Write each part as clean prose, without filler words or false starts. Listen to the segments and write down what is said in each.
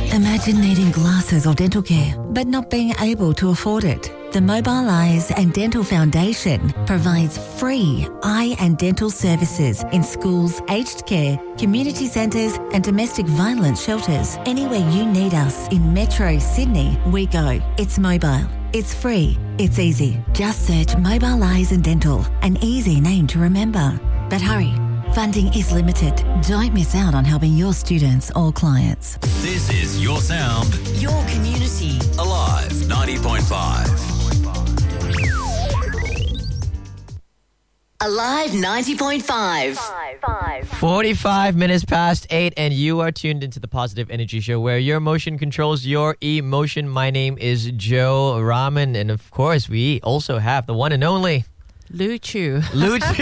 Imagine needing glasses or dental care, but not being able to afford it. The Mobile Eyes and Dental Foundation provides free eye and dental services in schools, aged care, community centres and domestic violence shelters. Anywhere you need us in Metro Sydney, we go. It's mobile. It's free. It's easy. Just search Mobile Eyes and Dental, an easy name to remember. But hurry, funding is limited. Don't miss out on helping your students or clients. This is Your Sound. Your community. Alive 90.5. Alive 90.5. 45 minutes past 8, and you are tuned into the Positive Energy Show, where your emotion controls your emotion. My name is Joe Rahman, and of course, we also have the one and only Lu Chu. Lu Chu.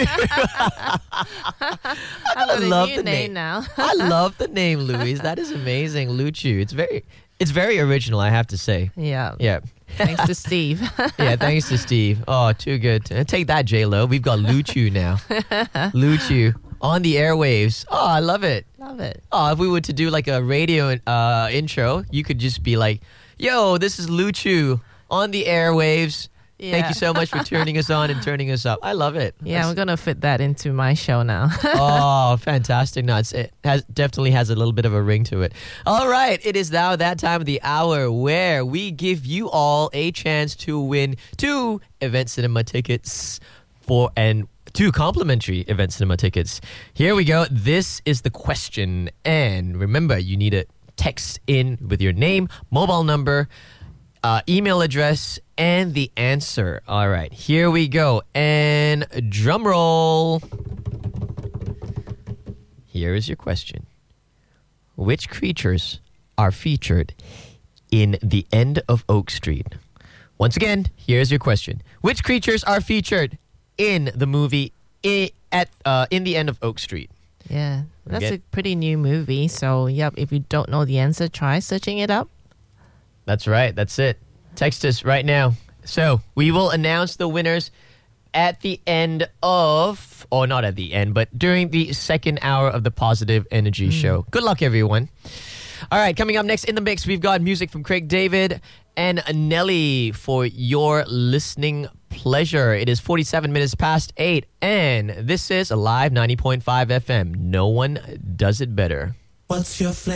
I love new the name now. I love the name, Louise. That is amazing, Lu Chu. It's very original, I have to say. Yeah. Yeah. Thanks to Steve. Yeah, thanks to Steve. Oh, too good. Take that, J-Lo. We've got Lu Chu now. Lu Chu on the airwaves. Oh, I love it. Love it. Oh, if we were to do like a radio intro, you could just be like, yo, this is Lu Chu on the airwaves. Yeah. Thank you so much for turning us on and turning us up. I love it. Yeah, I'm going to fit that into my show now. Oh, fantastic. No, it definitely has a little bit of a ring to it. All right. It is now that time of the hour where we give you all a chance to win 2 Event Cinema tickets and 2 complimentary Event Cinema tickets. Here we go. This is the question. And remember, you need to text in with your name, mobile number, email address, and the answer. All right, here we go. And drum roll. Here is your question. Which creatures are featured in The End of Oak Street? Once again, here's your question. Which creatures are featured in the movie in The End of Oak Street? Yeah, that's a pretty new movie. So, yep, if you don't know the answer, try searching it up. That's right. That's it. Text us right now. So we will announce the winners at the end of, or not at the end, but during the second hour of the Positive Energy Show. Good luck, everyone. All right, coming up next in the mix, we've got music from Craig David and Nelly for your listening pleasure. It is 47 minutes past 8, and this is Alive 90.5 FM. No one does it better. What's your flavor?